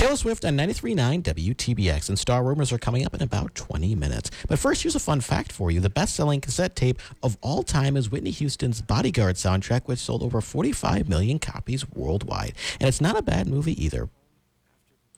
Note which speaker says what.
Speaker 1: Taylor Swift on 93.9 WTBX, and Star Rumors are coming up in about 20 minutes. But first, here's a fun fact for you. The best-selling cassette tape of all time is Whitney Houston's Bodyguard soundtrack, which sold over 45 million copies worldwide. And it's not a bad movie either.